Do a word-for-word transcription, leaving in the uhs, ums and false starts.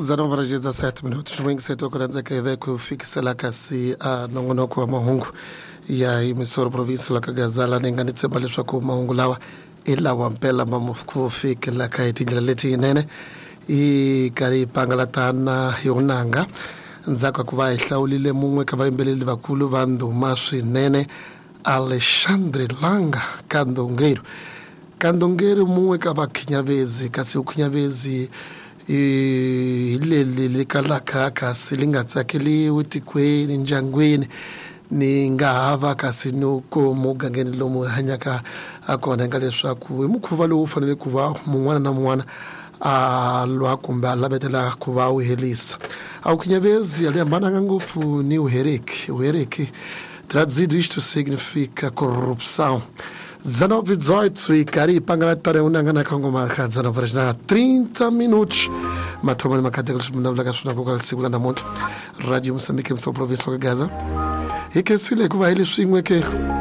Zanova za sete minutos mwingi seto kuranza kaive kufikisela kasi a nongonoko wa mahungu ya imisoro provinsi la Kagazala nenganitse balishwa ku mahungu lawa ila wampela mamu kufikela kaitijila leti inene i kari pangalatana yonanga nzaka kuva ihlaulile mumwe kava imbeleli vakulu vandu maswi nene Alexandre Langa Kandongeiro Kandongeiro mumwe kava kinyavezi kasi ukinyavezi ileli likalaka kasi lingatsakeli utikweni njangweni ni ngahava kasi nuko mugangeni lomu hanyaka akona ngaleswaku imukhuva lowu fanele kuva mun'wana na mun'wana a lwa kumbe a lavetela kuva u helisa a ukinyavezi aliambana ngopfu ni uhereki uhereki traduzido isto significa corrupção. dezenove e dezoito e cari pangalatare unangana kangoma ka dezenove horas na trinta minutos matoma ni makategori mnavlaga suna kwa sigula na moto Radio Moçambique mso province wa Gaza ikesile kuva ile swingweke